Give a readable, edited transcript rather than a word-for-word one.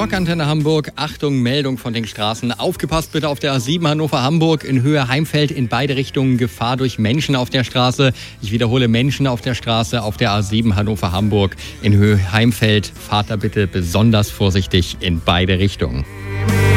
Rockantenne Hamburg. Achtung, Meldung von den Straßen. Aufgepasst bitte auf der A7 Hannover-Hamburg in Höhe Heimfeld in beide Richtungen. Gefahr durch Menschen auf der Straße. Ich wiederhole, Menschen auf der Straße auf der A7 Hannover-Hamburg in Höhe Heimfeld. Fahrt da bitte besonders vorsichtig in beide Richtungen.